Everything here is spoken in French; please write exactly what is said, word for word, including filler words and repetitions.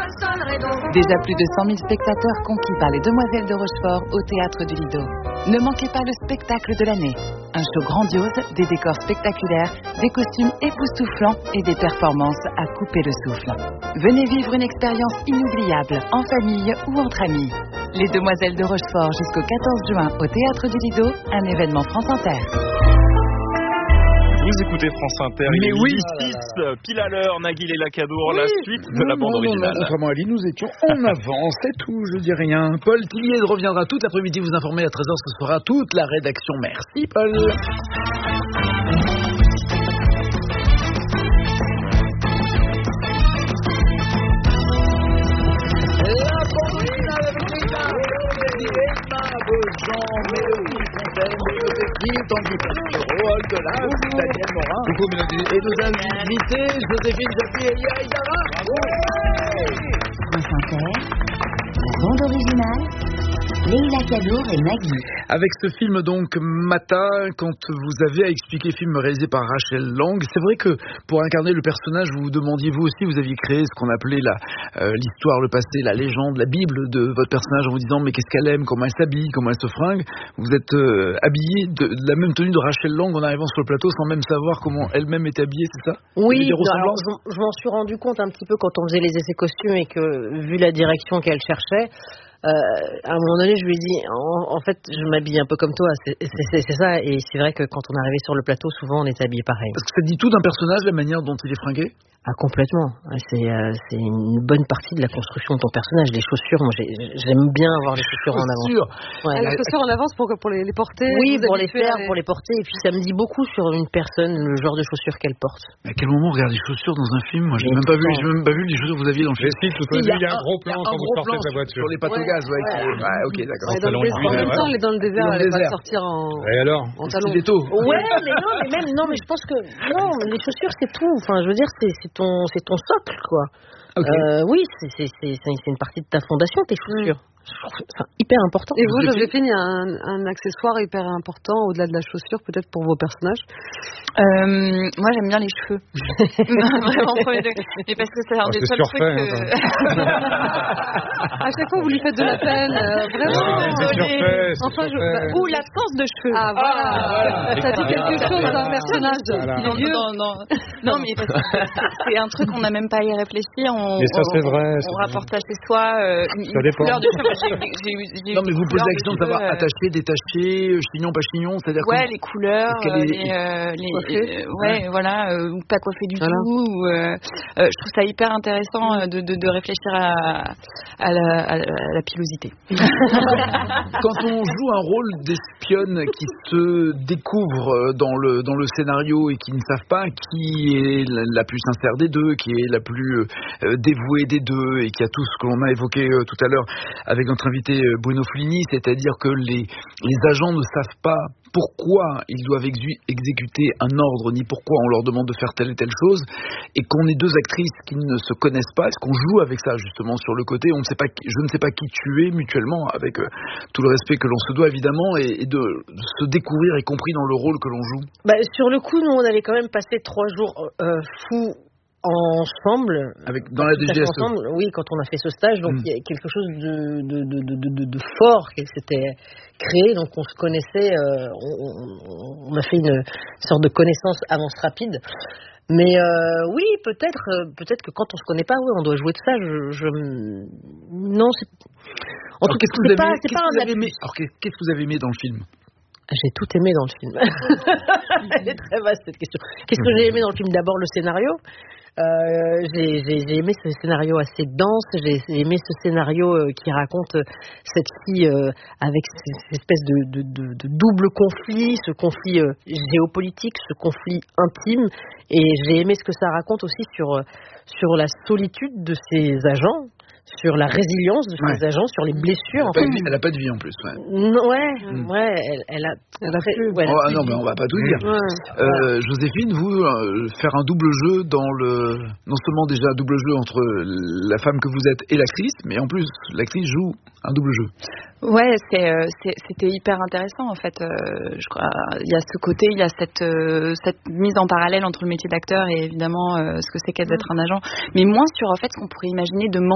Déjà plus de cent mille spectateurs conquis par les Demoiselles de Rochefort au Théâtre du Lido. Ne manquez pas le spectacle de l'année. Un show grandiose, des décors spectaculaires, des costumes époustouflants et des performances à couper le souffle. Venez vivre une expérience inoubliable, en famille ou entre amis. Les Demoiselles de Rochefort jusqu'au quatorze juin au Théâtre du Lido, un événement France Inter. Vous écoutez France Inter, il est oui. six, pile à l'heure, Naguil et Lacadour, oui. La suite de non, la bande non, originale. Non, contrairement à Ali, nous étions en avance, c'est tout, je dis rien. Paul Tilliez reviendra toute l'après-midi vous informer à treize heures, ce sera toute la rédaction. Merci Paul. De la Daniel Morin. Coucou, Mélodie. Et nos invités, Joséphine Japy et Elia Aïdara. France Inter, la bande originale, Leila Cadour et Nagui. Avec ce film donc Mata, quand vous avez à expliquer film réalisé par Rachel Lang, c'est vrai que pour incarner le personnage, vous vous demandiez vous aussi, vous aviez créé ce qu'on appelait la, euh, l'histoire, le passé, la légende, la Bible de votre personnage en vous disant mais qu'est-ce qu'elle aime, comment elle s'habille, comment elle se fringue. Vous êtes euh, habillé de, de la même tenue de Rachel Lang en arrivant sur le plateau sans même savoir comment elle-même est habillée, c'est ça? Oui, alors, je, je m'en suis rendu compte un petit peu quand on faisait les essais costumes et que vu la direction qu'elle cherchait, Euh, à un moment donné, je lui ai dit, en, en fait, je m'habille un peu comme toi, c'est, c'est, c'est ça, et c'est vrai que quand on est arrivé sur le plateau, souvent on était habillé pareil. Parce que ça dit tout d'un personnage, la manière dont il est fringué? Ah, complètement. C'est, euh, c'est une bonne partie de la construction de ton personnage. Les chaussures, moi j'ai, j'aime bien avoir les chaussures en avance. Ouais, les chaussures en avance pour, pour les, les porter? Oui, pour les faire, les... pour les porter, et puis ça me dit beaucoup sur une personne, le genre de chaussures qu'elle porte. Mais à quel moment on regarde les chaussures dans un film? Moi j'ai même pas vu, j'ai même pas vu les chaussures que vous aviez dans le film. Si, tout au début, il y a un gros plan quand vous sortez de la voiture. Sur les pâtes au gaz, ouais. Ouais, ok, d'accord. En même temps, elle est dans le désert, elle va sortir en. Et alors? En talons. Ouais, mais non, mais même, non, mais je pense que, non, les chaussures c'est tout. Enfin, je veux dire, c'est, c'est ton, c'est ton socle, quoi. Okay. Euh, oui, c'est, c'est, c'est, c'est une partie de ta fondation, tes chaussures. Mmh. C'est hyper important. Et vous, Joséphine, il y a un, un accessoire hyper important au-delà de la chaussure, peut-être pour vos personnages? euh, Moi, j'aime bien les cheveux. Vraiment, premier degré. Mais parce que c'est un oh, des seuls trucs. Que... à chaque fois, vous lui faites de la peine. Euh, vraiment. Ouais, surfait, enfin, je... bah, ou l'absence de cheveux. Ah, voilà. Ah, ça dit quelque chose d'un personnage. Voilà. Non, non, non, non, mais parce que c'est un truc qu'on n'a même pas à y réfléchir. On, mais ça, on, c'est vrai. On, on rapporte ça chez soi. Euh, ça dépend. J'ai, j'ai, j'ai non mais vous posez la question de savoir euh... attaché, détaché, chignon, pas chignon, c'est-à-dire ouais que... les couleurs, euh, les, euh, les, euh, ouais, ouais voilà, euh, ou pas coiffé du voilà. tout. Ou, euh, euh, je trouve ça hyper intéressant de, de, de réfléchir à, à, la, à la pilosité. Quand on joue un rôle d'espionne qui se découvre dans le dans le scénario et qui ne savent pas qui est la, la plus sincère des deux, qui est la plus euh, dévouée des deux et qui a tout ce que l'on a évoqué euh, tout à l'heure avec notre invité Bruno Flini, c'est-à-dire que les, les agents ne savent pas pourquoi ils doivent exu- exécuter un ordre, ni pourquoi on leur demande de faire telle et telle chose, et qu'on est deux actrices qui ne se connaissent pas, est-ce qu'on joue avec ça justement sur le côté, on ne sait pas qui, je ne sais pas qui tu es mutuellement, avec euh, tout le respect que l'on se doit évidemment, et, et de, de se découvrir, y compris dans le rôle que l'on joue. Bah, sur le coup, nous on avait quand même passé trois jours euh, fous ensemble, avec dans la D G S E. Ensemble, oui, quand on a fait ce stage, donc mm. il y a quelque chose de, de, de, de, de, de fort qui s'était créé, donc on se connaissait, euh, on, on a fait une sorte de connaissance avance rapide. Mais euh, oui, peut-être, euh, peut-être que quand on se connaît pas, oui, on doit jouer de ça. Je, je... non, c'est. En tout cas, qu'est-ce que vous avez, pas, qu'est-ce pas que vous avez aimé Alors, qu'est-ce que vous avez aimé dans le film? J'ai tout aimé dans le film. Elle est très vaste cette question. Qu'est-ce que j'ai aimé dans le film? D'abord le scénario. Euh, j'ai, j'ai, j'ai aimé ce scénario assez dense, j'ai aimé ce scénario euh, qui raconte euh, cette fille euh, avec cette espèce de, de, de, de double conflit, ce conflit euh, géopolitique, ce conflit intime, et j'ai aimé ce que ça raconte aussi sur, euh, sur la solitude de ces agents, sur la résilience de ces ouais. agents, sur les blessures. Elle n'a pas, pas de vie en plus. Ouais, non, ouais, mm. ouais elle, elle a. Elle a fait, ouais, elle a oh, ah non, mais on va pas tout dire. Ouais. Euh, Joséphine, vous, euh, faire un double jeu dans le. Non seulement déjà un double jeu entre la femme que vous êtes et l'actrice, mais en plus, l'actrice joue un double jeu. Ouais, c'est, euh, c'est, c'était hyper intéressant en fait. Euh, je crois, il y a ce côté, il y a cette, euh, cette mise en parallèle entre le métier d'acteur et évidemment euh, ce que c'est qu'être d'être un agent, mais moins sur en fait ce qu'on pourrait imaginer de